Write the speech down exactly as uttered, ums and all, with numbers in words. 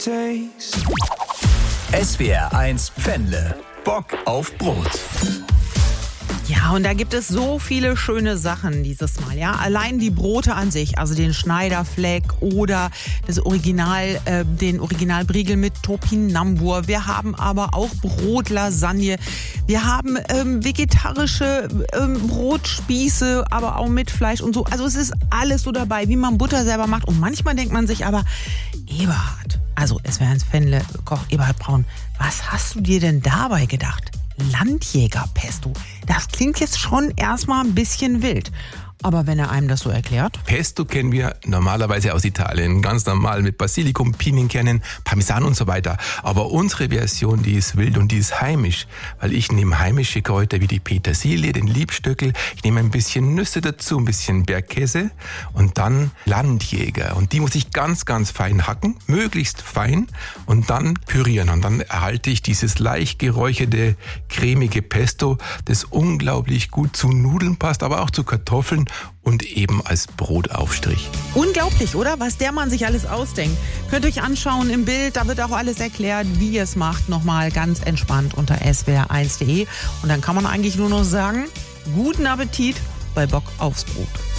S W R eins Pfändle. Bock auf Brot. Ja, und da gibt es so viele schöne Sachen dieses Mal, ja. Allein die Brote an sich, also den Schneiderfleck oder das Original, äh, den Originalbriegel mit Topinambur. Wir haben aber auch Brotlasagne. Wir haben ähm, vegetarische ähm, Brotspieße, aber auch mit Fleisch und so. Also es ist alles so dabei, wie man Butter selber macht. Und manchmal denkt man sich aber, Eberhard, also S W R eins Pfändle, Koch Eberhard Braun, was hast du dir denn dabei gedacht? Landjägerpesto. Das klingt jetzt schon erstmal ein bisschen wild. Aber wenn er einem das so erklärt? Pesto kennen wir normalerweise aus Italien. Ganz normal mit Basilikum, Pinienkernen, Parmesan und so weiter. Aber unsere Version, die ist wild und die ist heimisch. Weil ich nehme heimische Kräuter wie die Petersilie, den Liebstöckel. Ich nehme ein bisschen Nüsse dazu, ein bisschen Bergkäse und dann Landjäger. Und die muss ich ganz, ganz fein hacken, möglichst fein und dann pürieren. Und dann erhalte ich dieses leicht geräucherte, cremige Pesto, das unglaublich gut zu Nudeln passt, aber auch zu Kartoffeln und eben als Brotaufstrich. Unglaublich, oder? Was der Mann sich alles ausdenkt. Könnt ihr euch anschauen im Bild, da wird auch alles erklärt, wie ihr es macht. Nochmal ganz entspannt unter S W R eins punkt de. Und dann kann man eigentlich nur noch sagen, guten Appetit bei Bock aufs Brot.